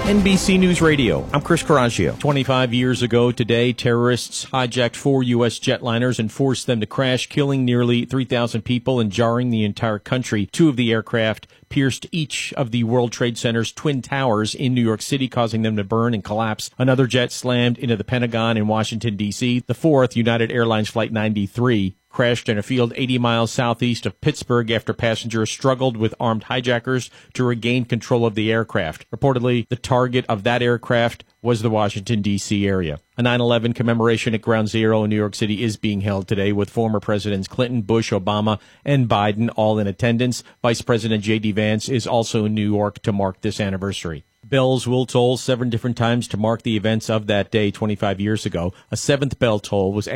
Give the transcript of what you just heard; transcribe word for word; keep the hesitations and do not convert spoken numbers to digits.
N B C News Radio, I'm Chris Coraggio. twenty-five years ago today, terrorists hijacked four U S jetliners and forced them to crash, killing nearly three thousand people and jarring the entire country. Two of the aircraft pierced each of the World Trade Center's twin towers in New York City, causing them to burn and collapse. Another jet slammed into the Pentagon in Washington, D C The fourth, United Airlines Flight ninety-three, crashed in a field eighty miles southeast of Pittsburgh after passengers struggled with armed hijackers to regain control of the aircraft. Reportedly, the target of that aircraft was the Washington, D C area. A nine eleven commemoration at Ground Zero in New York City is being held today with former Presidents Clinton, Bush, Obama, and Biden all in attendance. Vice President J D. Vance is also in New York to mark this anniversary. Bells will toll seven different times to mark the events of that day twenty-five years ago. A seventh bell toll was